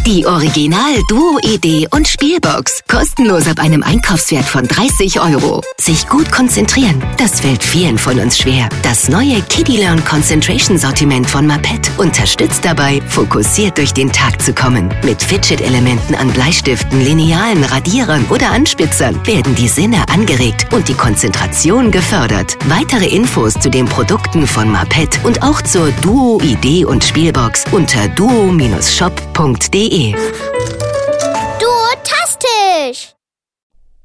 Die Original Duo Idee und Spielbox. Kostenlos ab einem Einkaufswert von 30 €. Sich gut konzentrieren, das fällt vielen von uns schwer. Das neue Kiddie Learn Concentration Sortiment von Mapet unterstützt dabei, fokussiert durch den Tag zu kommen. Mit Fidget-Elementen an Bleistiften, Linealen, Radierern oder Anspitzern werden die Sinne angeregt und die Konzentration gefördert. Weitere Infos zu den Produkten von Mapet und auch zur Duo Idee und Spielbox unter duo-shop.de. Duotastisch!